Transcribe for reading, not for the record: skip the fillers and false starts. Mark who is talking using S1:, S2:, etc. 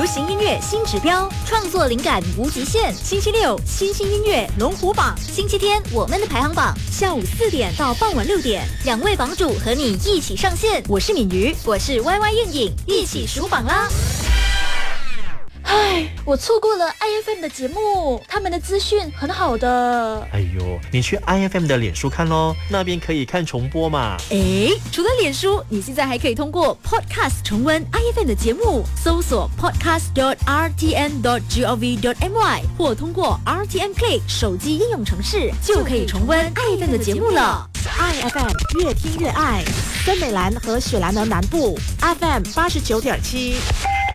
S1: 行音乐新指标，创作灵感无极限。星期六新兴音乐龙虎榜，星期天我们的排行榜，下午4点到傍晚6点，2位榜主和你一起上线。我是敏瑜，我是 YY 燕颖，一起数榜啦！
S2: 唉，我错过了 IFM 的节目，他们的资讯很好的。
S3: 哎呦，你去 IFM 的脸书看咯，那边可以看重播嘛。
S1: 除了脸书，你现在还可以通过 Podcast 重温 IFM 的节目，搜索 podcast.rtn.gov.my 或通过 RTN Play 手机应用程式，就可以重温 IFM 的节目了。
S4: IFM 越听越爱，森美兰和雪兰莪南部 FM 89.7。